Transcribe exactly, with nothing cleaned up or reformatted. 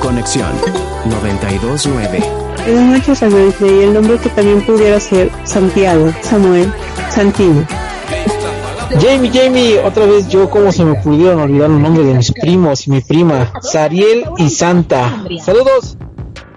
Conexión noventa y dos punto nueve. Buenas noches, Alberto, y el nombre que también pudiera ser Santiago, Samuel, Santino. Jamie, Jamie, otra vez yo, como se me pudieron olvidar los nombres de mis primos y mi prima, Sariel y Santa. Saludos.